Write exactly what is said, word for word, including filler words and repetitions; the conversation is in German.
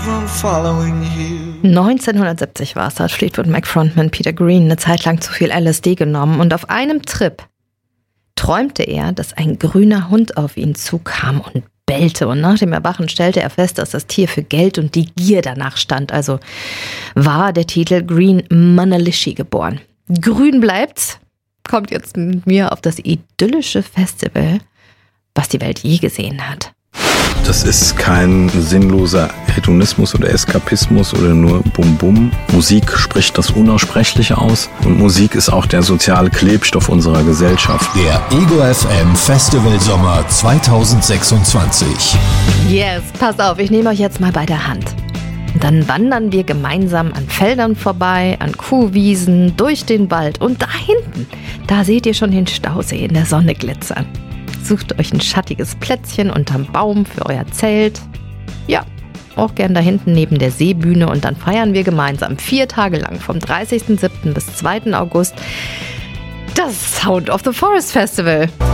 neunzehnhundertsiebzig war es, da hat Fleetwood Mac Frontman Peter Green eine Zeit lang zu viel L S D genommen und auf einem Trip träumte er, dass ein grüner Hund auf ihn zukam und bellte. Und nach dem Erwachen stellte er fest, dass das Tier für Geld und die Gier danach stand. Also war der Titel Green Manalishi geboren. Grün bleibt's, kommt jetzt mit mir auf das idyllische Festival, was die Welt je gesehen hat. Das ist kein sinnloser Hedonismus oder Eskapismus oder nur Bum-Bum. Musik spricht das Unaussprechliche aus und Musik ist auch der soziale Klebstoff unserer Gesellschaft. Der Ego F M Festival Sommer zweitausendsechsundzwanzig. Yes, pass auf, ich nehme euch jetzt mal bei der Hand. Und dann wandern wir gemeinsam an Feldern vorbei, an Kuhwiesen, durch den Wald und da hinten, da seht ihr schon den Stausee in der Sonne glitzern. Sucht euch ein schattiges Plätzchen unterm Baum für euer Zelt. Ja, auch gern da hinten neben der Seebühne und dann feiern wir gemeinsam vier Tage lang vom dreißigsten siebten bis zweiten August das Sound of the Forest Festival.